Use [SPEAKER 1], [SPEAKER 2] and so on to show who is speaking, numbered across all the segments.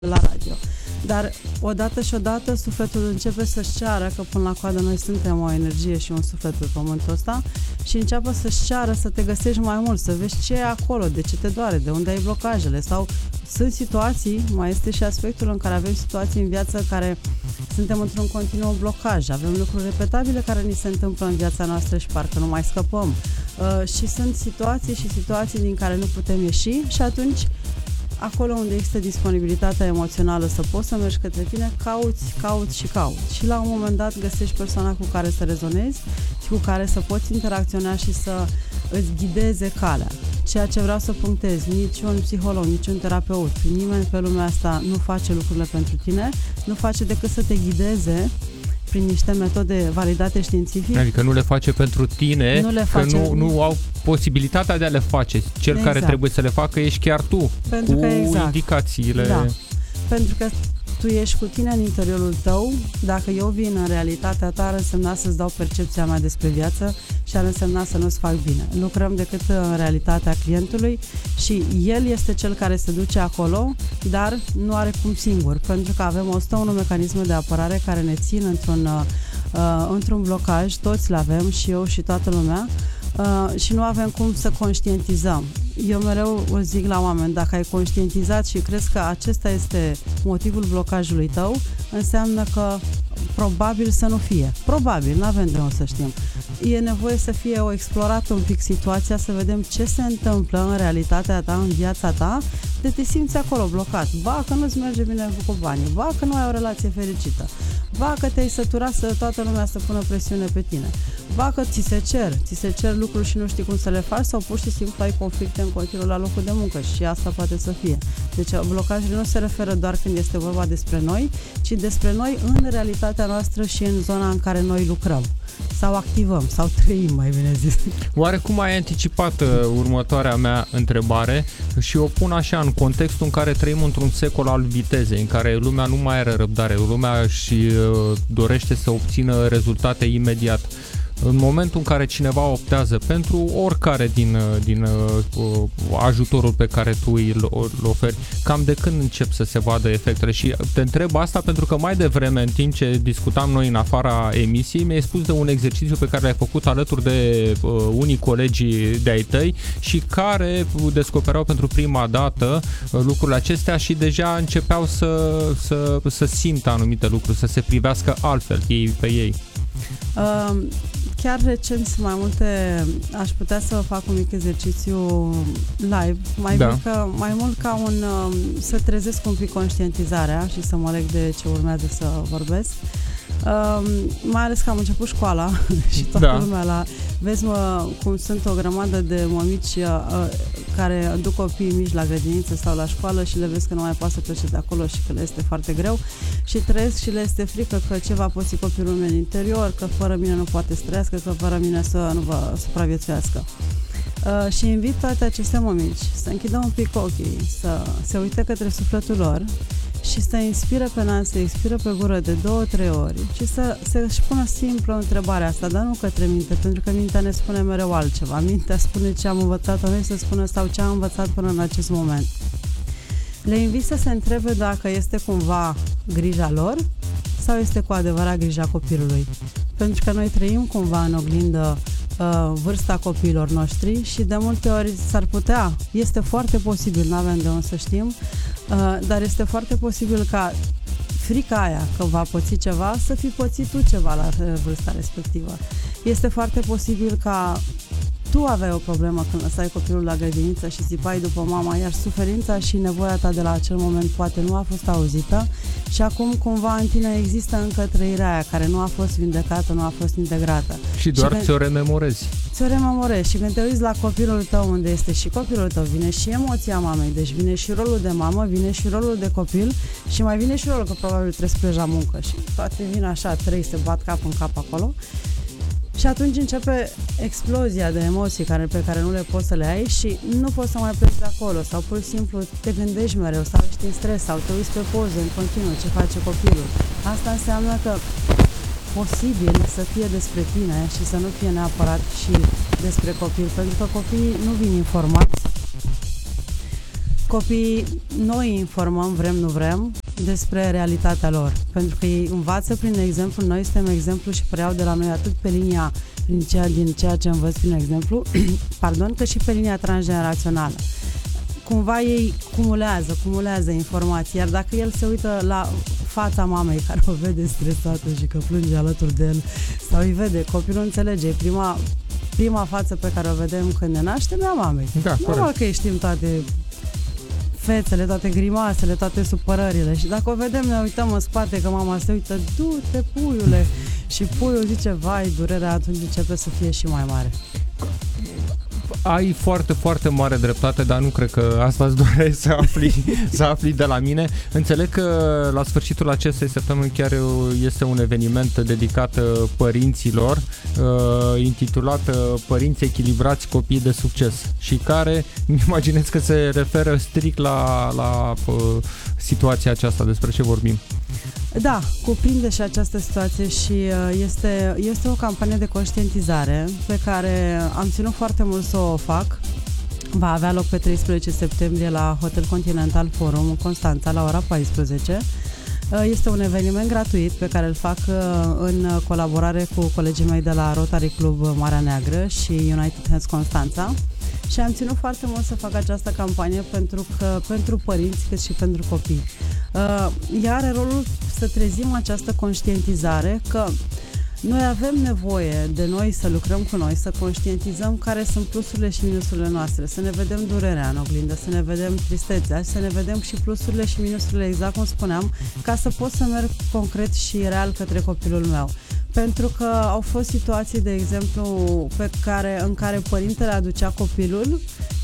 [SPEAKER 1] la radio. Dar odată și odată sufletul începe să-și ceară, că până la coadă noi suntem o energie și un suflet pe pământul ăsta, și înceapă să-și ceară să te găsești mai mult, să vezi ce e acolo, de ce te doare, de unde ai blocajele. Sau sunt situații, mai este și aspectul în care avem situații în viață care suntem într-un continuu blocaj, avem lucruri repetabile care ni se întâmplă în viața noastră și parcă nu mai scăpăm. Și sunt situații din care nu putem ieși și atunci acolo unde există disponibilitatea emoțională să poți să mergi către tine, cauți. Și la un moment dat găsești persoana cu care să rezonezi și cu care să poți interacționa și să îți ghideze calea. Ceea ce vreau să punctez, niciun psiholog, niciun terapeut, nimeni pe lumea asta nu face lucrurile pentru tine, nu face decât să te ghideze prin niște metode validate științific.
[SPEAKER 2] Adică nu le face pentru tine, nu au posibilitatea de a le face. Cel care trebuie să le facă ești chiar tu,
[SPEAKER 1] pentru
[SPEAKER 2] cu
[SPEAKER 1] că
[SPEAKER 2] indicațiile.
[SPEAKER 1] Da, pentru că tu ești cu tine în interiorul tău. Dacă eu vin în realitatea ta, ar însemna să-ți dau percepția mea despre viață și ar însemna să nu-ți fac bine. Lucrăm decât în realitatea clientului și el este cel care se duce acolo, dar nu are cum singur, pentru că avem 101 mecanisme de apărare care ne țin într-un blocaj, toți le avem, și eu și toată lumea, și nu avem cum să conștientizăm. Eu mereu o zic la oameni, dacă ai conștientizat și crezi că acesta este motivul blocajului tău, înseamnă că probabil să nu fie. Probabil, nu avem de unde să știm. E nevoie să fie explorată un pic situația, să vedem ce se întâmplă în realitatea ta, în viața ta, de te simți acolo blocat. Ba că nu-ți merge bine cu banii, ba că nu ai o relație fericită, ba că te-ai săturat să toată lumea să pună presiune pe tine, ba că ți se cer lucruri și nu știi cum să le faci, sau pur și simplu ai conflicte în continuu la locul de muncă, și asta poate să fie. Deci blocajele nu se referă doar când este vorba despre noi, ci despre noi în realitatea noastră și în zona în care noi lucrăm sau activăm sau trăim, mai bine zis.
[SPEAKER 2] Oarecum ai anticipat următoarea mea întrebare și o pun așa, în contextul în care trăim într-un secol al vitezei, în care lumea nu mai are răbdare, lumea și dorește să obțină rezultate imediat. În momentul în care cineva optează pentru oricare din ajutorul pe care tu îl oferi, cam de când încep să se vadă efectele? Și te întreb asta pentru că mai devreme, în timp ce discutam noi în afara emisiei, mi-ai spus de un exercițiu pe care l-ai făcut alături de unii colegi de-ai tăi și care descopereau pentru prima dată lucrurile acestea și deja începeau să simtă anumite lucruri, să se privească altfel ei pe ei.
[SPEAKER 1] Chiar recent sunt mai multe, aș putea să fac un mic exercițiu live, mai mult ca să trezesc un pic conștientizarea și să mă leg de ce urmează să vorbesc. Mai ales că am început școala și toată lumea vezi cum sunt o grămadă de mămici care duc copiii mici la grădiniță sau la școală și le vezi că nu mai poate să plece de acolo și că le este foarte greu și trăiesc și le este frică că ce va păți copilul meu în interior, că fără mine nu poate să trăiască, că fără mine să nu va supraviețuiască. Și invit toate aceste mămici să închidă un pic ochii, să se uite către sufletul lor și să inspire pe nas, să expiră pe gură de 2-3 ori și să-și pună simplu întrebarea asta, dar nu către minte, pentru că mintea ne spune mereu altceva. Mintea spune ce am învățat, noi să spună sau ce am învățat până în acest moment. Le invit să se întrebe dacă este cumva grija lor sau este cu adevărat grija copilului. Pentru că noi trăim cumva în oglindă vârsta copiilor noștri și de multe ori s-ar putea, este foarte posibil, nu avem de unde să știm, dar este foarte posibil ca frica aia că va păți ceva să fi pățit tu ceva la vârsta respectivă. Este foarte posibil ca tu aveai o problemă când lăsai copilul la grădiniță și țipai după mama, iar suferința și nevoia ta de la acel moment poate nu a fost auzită și acum cumva în tine există încă trăirea aia care nu a fost vindecată, nu a fost integrată.
[SPEAKER 2] Și doar ți-o rememorezi.
[SPEAKER 1] Ți-o rememorezi și când te uiți la copilul tău unde este și copilul tău, vine și emoția mamei, deci vine și rolul de mamă, vine și rolul de copil și mai vine și rolul că probabil trebuie să pleci la muncă și toate vin așa, trei se bat cap în cap acolo. Și atunci începe explozia de emoții pe care nu le poți să le ai și nu poți să mai pleci de acolo sau pur și simplu te gândești mereu sau ești în stres sau te uiți pe poze în continuu ce face copilul. Asta înseamnă că posibil să fie despre tine și să nu fie neapărat și despre copil, pentru că copiii nu vin informați copiii noi informăm, vrem, nu vrem, despre realitatea lor. Pentru că ei învață prin exemplu, noi suntem exemplu și preiau de la noi atât pe linia din ceea ce învăț prin exemplu, cât și pe linia transgenerațională. Cumva ei cumulează informații, iar dacă el se uită la fața mamei care o vede stresată și că plânge alături de el, sau îi vede, copilul înțelege, prima față pe care o vedem când ne naștem e a mamei.
[SPEAKER 2] Da,
[SPEAKER 1] normal că știm toate fețele, toate grimasele, toate supărările și dacă o vedem ne uităm în spate că mama se uită, du-te puiule, și puiul zice, vai, durerea atunci începe să fie și mai mare.
[SPEAKER 2] Ai foarte, foarte mare dreptate, dar nu cred că asta îți doreai să afli de la mine. Înțeleg că la sfârșitul acestei săptămâni chiar este un eveniment dedicat părinților, intitulat Părinți echilibrați, copii de succes, și care îmi imaginez că se referă strict la situația aceasta. Despre ce vorbim?
[SPEAKER 1] Da, cuprinde și această situație și este o campanie de conștientizare pe care am ținut foarte mult să o fac. Va avea loc pe 13 septembrie la Hotel Continental Forum în Constanța la ora 14. Este un eveniment gratuit pe care îl fac în colaborare cu colegii mei de la Rotary Club Marea Neagră și United Hands Constanța. Și am ținut foarte mult să fac această campanie pentru părinți cât și pentru copii. Ea are rolul să trezim această conștientizare că noi avem nevoie de noi să lucrăm cu noi, să conștientizăm care sunt plusurile și minusurile noastre, să ne vedem durerea în oglindă, să ne vedem tristețea, să ne vedem și plusurile și minusurile, exact cum spuneam, ca să pot să merg concret și real către copilul meu. Pentru că au fost situații, de exemplu, în care părintele aducea copilul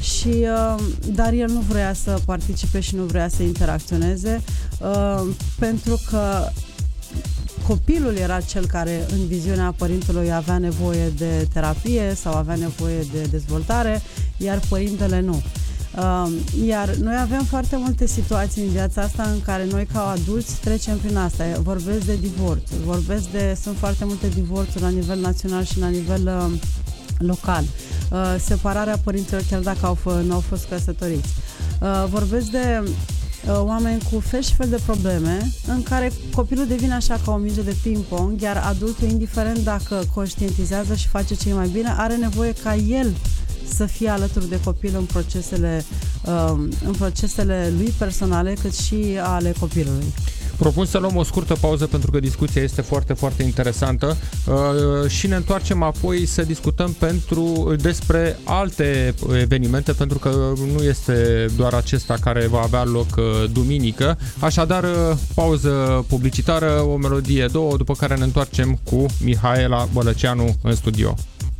[SPEAKER 1] dar el nu vrea să participe și nu vrea să interacționeze, pentru că copilul era cel care în viziunea părintelui avea nevoie de terapie sau avea nevoie de dezvoltare, iar părintele nu. Iar noi avem foarte multe situații în viața asta în care noi ca adulți trecem prin asta. Vorbesc de divorțuri, sunt foarte multe divorțuri la nivel național și la nivel local. Separarea părinților chiar dacă nu au fost căsătoriți. Vorbesc de oameni cu fel și fel de probleme în care copilul devine așa ca o minge de ping-pong, iar adultul, indiferent dacă conștientizează și face ce e mai bine, are nevoie ca el să fie alături de copil în procesele lui personale, cât și ale copilului.
[SPEAKER 2] Propun să luăm o scurtă pauză pentru că discuția este foarte, foarte interesantă și ne întoarcem apoi să discutăm despre alte evenimente, pentru că nu este doar acesta care va avea loc duminică. Așadar, pauză publicitară, o melodie, două, după care ne întoarcem cu Mihaela Bălăceanu în studio.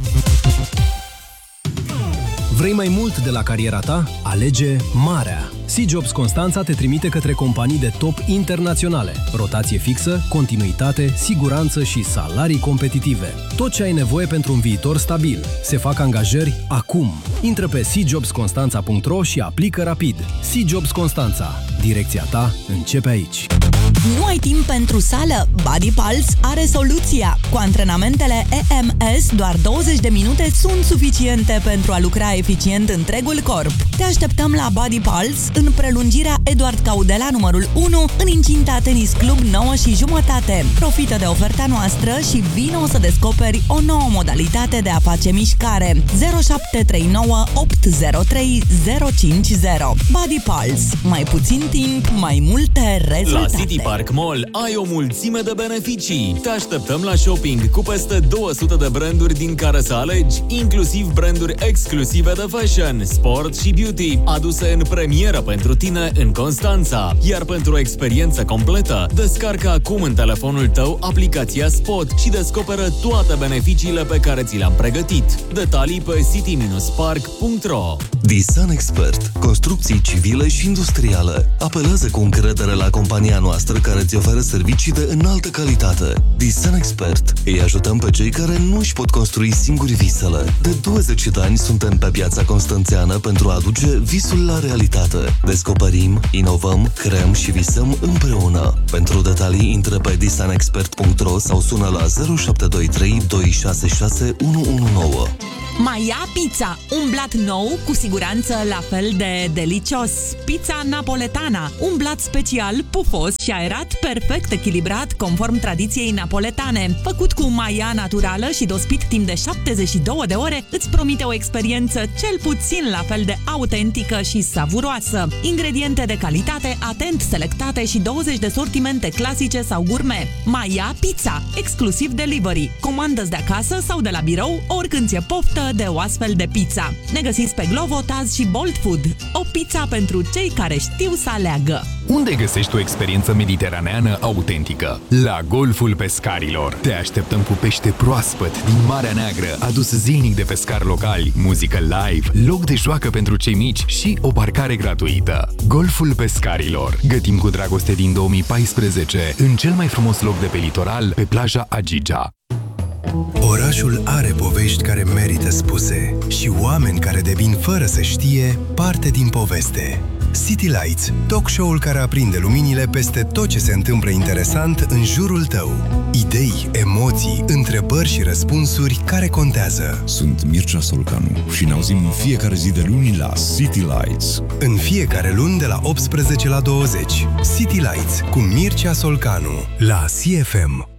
[SPEAKER 3] Vrei mai mult de la cariera ta? Alege Marea. C-Jobs Constanța te trimite către companii de top internaționale. Rotație fixă, continuitate, siguranță și salarii competitive. Tot ce ai nevoie pentru un viitor stabil. Se fac angajări acum. Intră pe cjobsconstanța.ro și aplică rapid. C-Jobs Constanța. Direcția ta începe aici.
[SPEAKER 4] Nu ai timp pentru sală? Body Pulse are soluția. Cu antrenamentele EMS, doar 20 de minute sunt suficiente pentru a lucra eficient întregul corp. Te așteptăm la Body Pulse în prelungirea Eduard Caudela numărul 1 în incinta Tenis Club 9:30. Profită de oferta noastră și vino să descoperi o nouă modalitate de a face mișcare. 0739 803 050. Body Pulse. Mai puțin timp, mai multe rezultate.
[SPEAKER 5] La City Park Mall ai o mulțime de beneficii. Te așteptăm la shopping cu peste 200 de branduri din care să alegi, inclusiv branduri exclusive de fashion, sport și beauty, aduse în premieră pentru tine în Constanța. Iar pentru o experiență completă, descarcă acum în telefonul tău aplicația Spot și descoperă toate beneficiile pe care ți le-am pregătit. Detalii pe city-park.ro.
[SPEAKER 6] Design Expert. Construcții civile și industriale. Apelează cu încredere la compania noastră care îți oferă servicii de înaltă calitate. Design Expert. Îi ajutăm pe cei care nu își pot construi singuri visele. De 20 de ani suntem pe piața constanțeană pentru a aduce visul la realitate. Descoperim, inovăm, creăm și visăm împreună. Pentru detalii intră pe designexpert.ro sau sună la 0723 266 119.
[SPEAKER 4] Maia Pizza, un blat nou, cu siguranță la fel de delicios. Pizza napoletana, un blat special, pufos și aerat, perfect echilibrat, conform tradiției napoletane. Făcut cu maia naturală și dospit timp de 72 de ore, îți promite o experiență cel puțin la fel de autentică și savuroasă. Ingrediente de calitate, atent selectate și 20 de sortimente clasice sau gourmet. Maia Pizza, exclusiv delivery. Comandă-ți de acasă sau de la birou, oricând ți-e poftă de o astfel de pizza. Ne găsiți pe Glovo, Taz și Bolt Food. O pizza pentru cei care știu să aleagă.
[SPEAKER 7] Unde găsești o experiență mediteraneană autentică? La Golful Pescarilor. Te așteptăm cu pește proaspăt din Marea Neagră, adus zilnic de pescari locali, muzică live, loc de joacă pentru cei mici și o parcare gratuită. Golful Pescarilor. Gătim cu dragoste din 2014 în cel mai frumos loc de pe litoral, pe plaja Agigea.
[SPEAKER 8] Orașul are povești care merită spuse și oameni care devin fără să știe parte din poveste. City Lights, talk show-ul care aprinde luminile peste tot ce se întâmplă interesant în jurul tău. Idei, emoții, întrebări și răspunsuri care contează.
[SPEAKER 9] Sunt Mircea Solcanu și ne auzim în fiecare zi de luni la City Lights.
[SPEAKER 8] În fiecare luni de la 18 la 20. City Lights cu Mircea Solcanu la CFM.